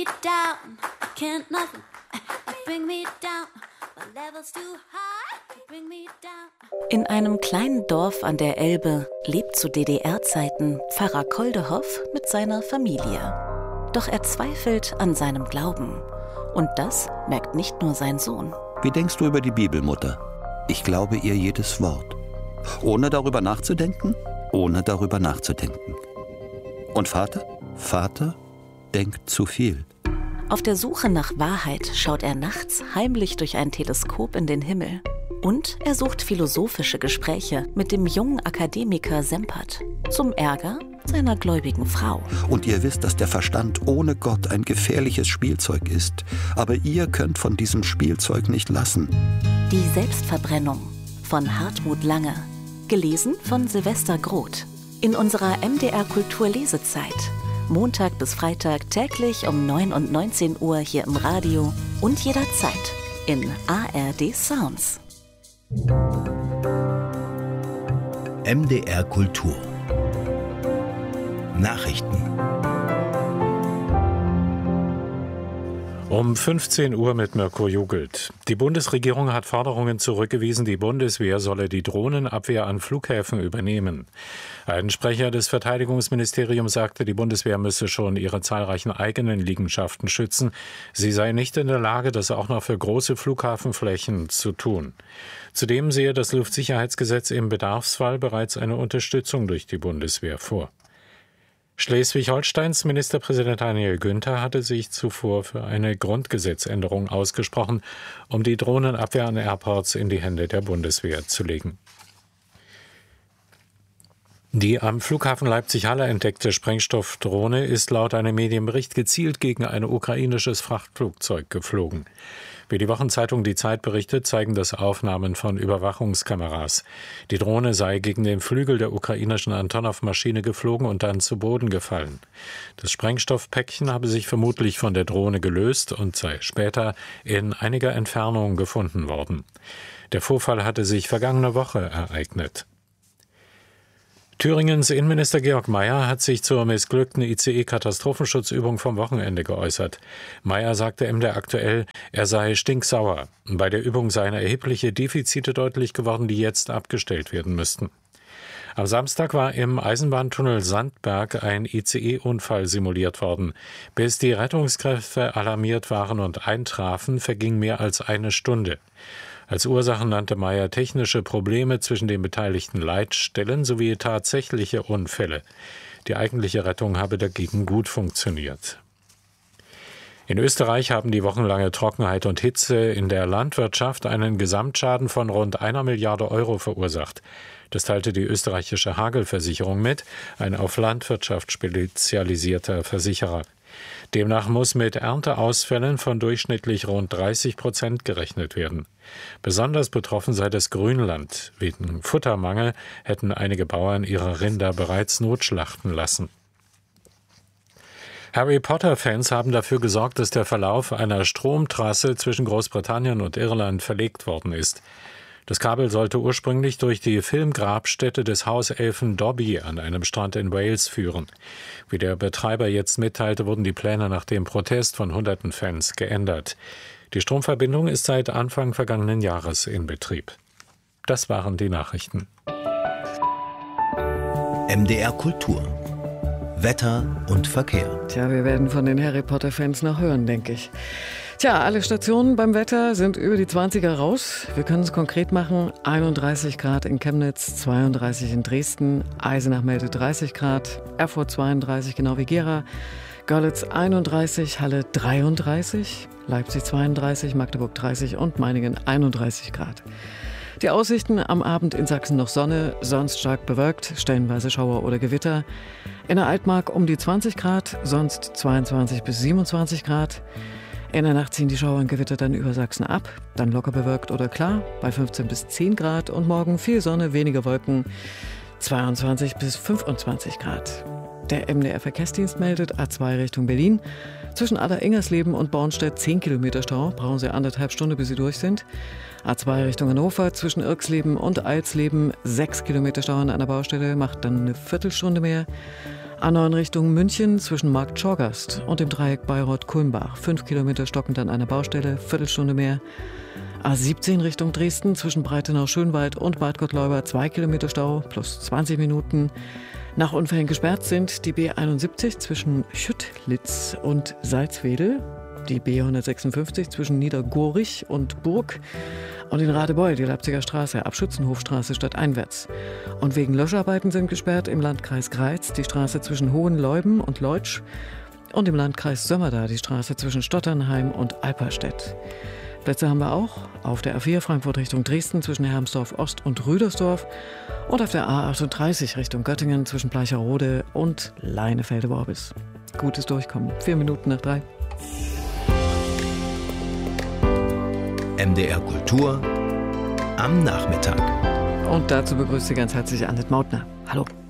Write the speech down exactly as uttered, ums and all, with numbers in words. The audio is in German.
In einem kleinen Dorf an der Elbe lebt zu D D R-Zeiten Pfarrer Koldehoff mit seiner Familie. Doch er zweifelt an seinem Glauben. Und das merkt nicht nur sein Sohn. Wie denkst du über die Bibel, Mutter? Ich glaube ihr jedes Wort. Ohne darüber nachzudenken? Ohne darüber nachzudenken. Und Vater? Vater denkt zu viel. Auf der Suche nach Wahrheit schaut er nachts heimlich durch ein Teleskop in den Himmel. Und er sucht philosophische Gespräche mit dem jungen Akademiker Sempert. Zum Ärger seiner gläubigen Frau. Und ihr wisst, dass der Verstand ohne Gott ein gefährliches Spielzeug ist. Aber ihr könnt von diesem Spielzeug nicht lassen. Die Selbstverbrennung von Hartmut Lange. Gelesen von Silvester Groth. In unserer M D R Kultur Lesezeit. Montag bis Freitag täglich um neun und neunzehn Uhr hier im Radio und jederzeit in A R D Sounds. M D R Kultur Nachrichten. Um fünfzehn Uhr mit Mirko Jugelt. Die Bundesregierung hat Forderungen zurückgewiesen, die Bundeswehr solle die Drohnenabwehr an Flughäfen übernehmen. Ein Sprecher des Verteidigungsministeriums sagte, die Bundeswehr müsse schon ihre zahlreichen eigenen Liegenschaften schützen. Sie sei nicht in der Lage, das auch noch für große Flughafenflächen zu tun. Zudem sehe das Luftsicherheitsgesetz im Bedarfsfall bereits eine Unterstützung durch die Bundeswehr vor. Schleswig-Holsteins Ministerpräsident Daniel Günther hatte sich zuvor für eine Grundgesetzänderung ausgesprochen, um die Drohnenabwehr an Airports in die Hände der Bundeswehr zu legen. Die am Flughafen Leipzig-Halle entdeckte Sprengstoffdrohne ist laut einem Medienbericht gezielt gegen ein ukrainisches Frachtflugzeug geflogen. Wie die Wochenzeitung Die Zeit berichtet, zeigen das Aufnahmen von Überwachungskameras. Die Drohne sei gegen den Flügel der ukrainischen Antonov-Maschine geflogen und dann zu Boden gefallen. Das Sprengstoffpäckchen habe sich vermutlich von der Drohne gelöst und sei später in einiger Entfernung gefunden worden. Der Vorfall hatte sich vergangene Woche ereignet. Thüringens Innenminister Georg Mayer hat sich zur missglückten I C E-Katastrophenschutzübung vom Wochenende geäußert. Mayer sagte M D R aktuell, er sei stinksauer. Bei der Übung seien erhebliche Defizite deutlich geworden, die jetzt abgestellt werden müssten. Am Samstag war im Eisenbahntunnel Sandberg ein I C E-Unfall simuliert worden. Bis die Rettungskräfte alarmiert waren und eintrafen, verging mehr als eine Stunde. Als Ursachen nannte Mayer technische Probleme zwischen den beteiligten Leitstellen sowie tatsächliche Unfälle. Die eigentliche Rettung habe dagegen gut funktioniert. In Österreich haben die wochenlange Trockenheit und Hitze in der Landwirtschaft einen Gesamtschaden von rund einer Milliarde Euro verursacht. Das teilte die österreichische Hagelversicherung mit, ein auf Landwirtschaft spezialisierter Versicherer. Demnach muss mit Ernteausfällen von durchschnittlich rund dreißig Prozent gerechnet werden. Besonders betroffen sei das Grünland. Wegen Futtermangel hätten einige Bauern ihre Rinder bereits notschlachten lassen. Harry Potter-Fans haben dafür gesorgt, dass der Verlauf einer Stromtrasse zwischen Großbritannien und Irland verlegt worden ist. Das Kabel sollte ursprünglich durch die Filmgrabstätte des Hauselfen Dobby an einem Strand in Wales führen. Wie der Betreiber jetzt mitteilte, wurden die Pläne nach dem Protest von hunderten Fans geändert. Die Stromverbindung ist seit Anfang vergangenen Jahres in Betrieb. Das waren die Nachrichten. M D R Kultur. Wetter und Verkehr. Tja, wir werden von den Harry Potter-Fans noch hören, denke ich. Tja, alle Stationen beim Wetter sind über die zwanziger raus. Wir können es konkret machen. einunddreißig Grad in Chemnitz, zweiunddreißig in Dresden, Eisenach meldet dreißig Grad, Erfurt zweiunddreißig, genau wie Gera, Görlitz einunddreißig, Halle dreiunddreißig, Leipzig zweiunddreißig, Magdeburg dreißig und Meiningen einunddreißig Grad. Die Aussichten am Abend in Sachsen noch Sonne, sonst stark bewölkt, stellenweise Schauer oder Gewitter. In der Altmark um die zwanzig Grad, sonst zweiundzwanzig bis siebenundzwanzig Grad. In der Nacht ziehen die Schauer und Gewitter dann über Sachsen ab, dann locker bewölkt oder klar, bei fünfzehn bis zehn Grad und morgen viel Sonne, weniger Wolken, zweiundzwanzig bis fünfundzwanzig Grad. Der M D R-Verkehrsdienst meldet A zwei Richtung Berlin. Zwischen Aller-Ingersleben und Bornstedt zehn Kilometer Stau, brauchen Sie anderthalb Stunden, bis Sie durch sind. A zwei Richtung Hannover, zwischen Irksleben und Eilsleben sechs Kilometer Stau an einer Baustelle, macht dann eine Viertelstunde mehr. A neun Richtung München zwischen Markt Schorgast und dem Dreieck Bayreuth-Kulmbach. Fünf Kilometer stockend an einer Baustelle, Viertelstunde mehr. A siebzehn Richtung Dresden zwischen Breitenau-Schönwald und Bad Gottleuba. Zwei Kilometer Stau plus zwanzig Minuten. Nach Unfällen gesperrt sind die B einundsiebzig zwischen Schüttlitz und Salzwedel, die B hundertsechsundfünfzig zwischen Niedergorich und Burg und in Radebeul die Leipziger Straße ab Schützenhofstraße stadteinwärts. Und wegen Löscharbeiten sind gesperrt im Landkreis Greiz die Straße zwischen Hohenleuben und Leutsch und im Landkreis Sömmerda die Straße zwischen Stotternheim und Alperstedt. Plätze haben wir auch auf der A vier Frankfurt Richtung Dresden zwischen Hermsdorf Ost und Rüdersdorf und auf der A achtunddreißig Richtung Göttingen zwischen Bleicherode und Leinefelde-Worbis. Gutes Durchkommen. Vier Minuten nach drei. M D R Kultur am Nachmittag. Und dazu begrüßt Sie ganz herzlich Annette Mautner. Hallo.